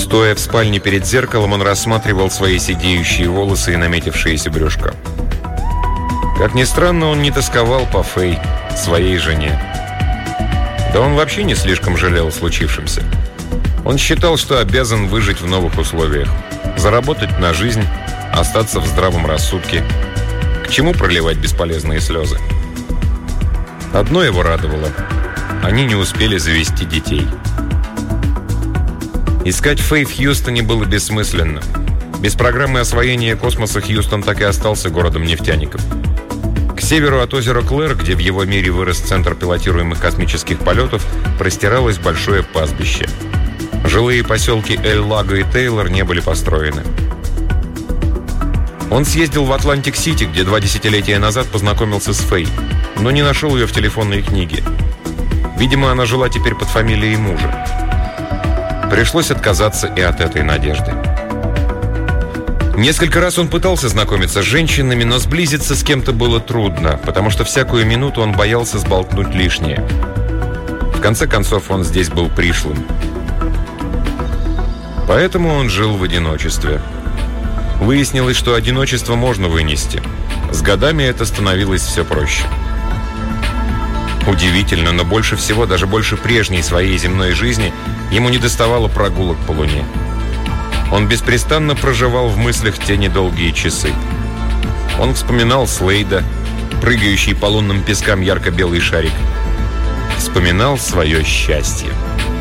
Стоя в спальне перед зеркалом, он рассматривал свои сидеющие волосы и наметившееся брюшко. Как ни странно, он не тосковал по Фэй, своей жене. Да он вообще не слишком жалел о случившемся. Он считал, что обязан выжить в новых условиях, заработать на жизнь, остаться в здравом рассудке. К чему проливать бесполезные слезы? Одно его радовало – они не успели завести детей. Искать Фэй в Хьюстоне было бессмысленно. Без программы освоения космоса Хьюстон так и остался городом нефтяников. К северу от озера Клэр, где в его мире вырос центр пилотируемых космических полетов, простиралось большое пастбище. Жилые поселки Эль-Лаго и Тейлор не были построены. Он съездил в Атлантик-Сити, где 2 десятилетия назад познакомился с Фэй, но не нашел ее в телефонной книге. Видимо, она жила теперь под фамилией мужа. Пришлось отказаться и от этой надежды. Несколько раз он пытался знакомиться с женщинами, но сблизиться с кем-то было трудно, потому что всякую минуту он боялся сболтнуть лишнее. В конце концов, он здесь был пришлым. Поэтому он жил в одиночестве. Выяснилось, что одиночество можно вынести. С годами это становилось все проще. Удивительно, но больше всего, даже больше прежней своей земной жизни, ему недоставало прогулок по Луне. Он беспрестанно проживал в мыслях те недолгие часы. Он вспоминал Слейда, прыгающий по лунным пескам ярко-белый шарик. Вспоминал свое счастье.